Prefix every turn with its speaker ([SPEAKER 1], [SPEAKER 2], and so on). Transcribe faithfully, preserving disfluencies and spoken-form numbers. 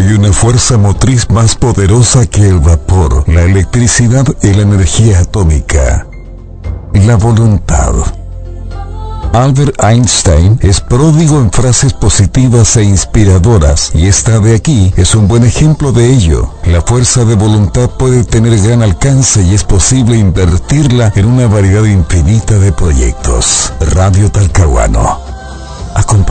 [SPEAKER 1] hay una fuerza motriz más poderosa que el vapor, la electricidad y la energía atómica: la voluntad. Albert Einstein es pródigo en frases positivas e inspiradoras, y esta de aquí es un buen ejemplo de ello. La fuerza de voluntad puede tener gran alcance y es posible invertirla en una variedad infinita de proyectos. Radio Talcahuano. Acompaña